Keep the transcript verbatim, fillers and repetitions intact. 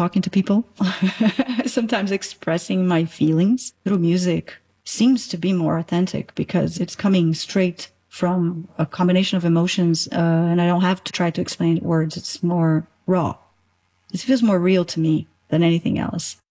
talking to people, sometimes expressing my feelings through music seems to be more authentic because it's coming straight from a combination of emotions, uh, and I don't have to try to explain words. It's more raw. It feels more real to me than anything else.